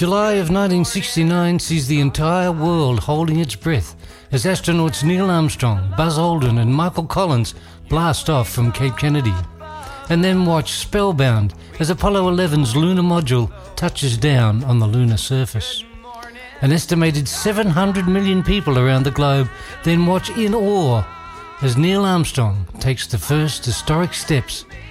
July of 1969 sees the entire world holding its breath as astronauts Neil Armstrong, Buzz Aldrin and Michael Collins blast off from Cape Kennedy. And then watch spellbound as Apollo 11's lunar module touches down on the lunar surface. An estimated 700 million people around the globe then watch in awe as Neil Armstrong takes the first historic steps